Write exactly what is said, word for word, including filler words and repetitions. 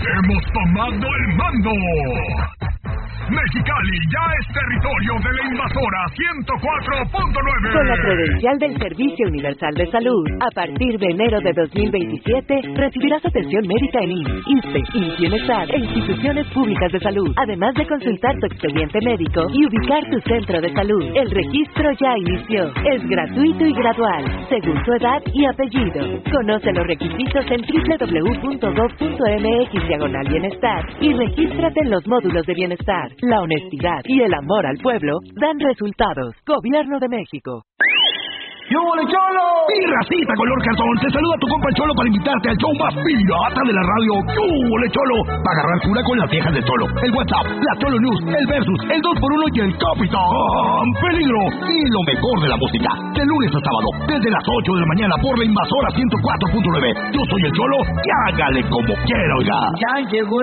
Hemos tomado el mando. Mexicali ya es territorio de la invasora ciento cuatro punto nueve. Con la credencial del Servicio Universal de Salud, a partir de enero de dos mil veintisiete, recibirás atención médica en I M S S, ISSSTE, IMSS Bienestar e instituciones públicas de salud, además de consultar tu expediente médico y ubicar tu centro de salud. El registro ya inició. Es gratuito y gradual, según tu edad y apellido. Conoce los requisitos en doble u doble u doble u punto gov punto eme equis diagonal bienestar y regístrate en los módulos de bienestar. La honestidad y el amor al pueblo dan resultados. Gobierno de México. ¡Yo, le Cholo! Mi racita color cartón, te saluda tu compa el Cholo para invitarte al show más pirata de la radio. ¡Yo, le Cholo! Para agarrar cura con las viejas del Cholo. El WhatsApp, la Cholo News, el Versus, el dos por uno y el Capitán Peligro. Y lo mejor de la música, de lunes a sábado, desde las ocho de la mañana por la invasora ciento cuatro punto nueve. Yo soy el Cholo y hágale como quiera, oiga. Ya llegó